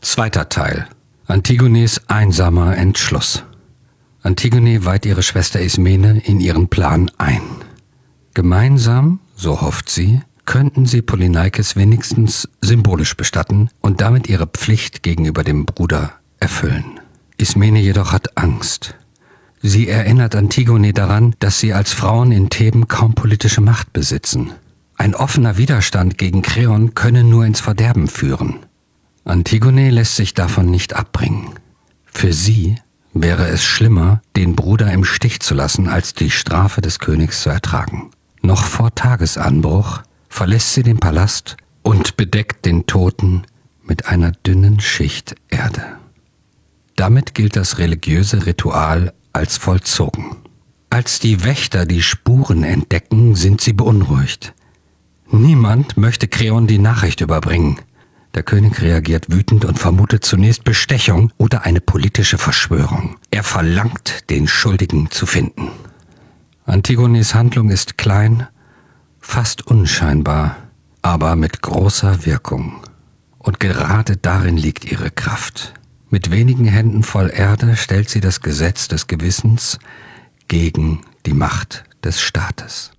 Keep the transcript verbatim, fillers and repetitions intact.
Zweiter Teil. Antigones einsamer Entschluss. Antigone weiht ihre Schwester Ismene in ihren Plan ein. Gemeinsam, so hofft sie, könnten sie Polyneikes wenigstens symbolisch bestatten und damit ihre Pflicht gegenüber dem Bruder erfüllen. Ismene jedoch hat Angst. Sie erinnert Antigone daran, dass sie als Frauen in Theben kaum politische Macht besitzen. Ein offener Widerstand gegen Kreon könne nur ins Verderben führen. Antigone lässt sich davon nicht abbringen. Für sie wäre es schlimmer, den Bruder im Stich zu lassen, als die Strafe des Königs zu ertragen. Noch vor Tagesanbruch verlässt sie den Palast und bedeckt den Toten mit einer dünnen Schicht Erde. Damit gilt das religiöse Ritual als vollzogen. Als die Wächter die Spuren entdecken, sind sie beunruhigt. Niemand möchte Kreon die Nachricht überbringen. Der König reagiert wütend und vermutet zunächst Bestechung oder eine politische Verschwörung. Er verlangt, den Schuldigen zu finden. Antigones Handlung ist klein, fast unscheinbar, aber mit großer Wirkung. Und gerade darin liegt ihre Kraft. Mit wenigen Händen voll Erde stellt sie das Gesetz des Gewissens gegen die Macht des Staates.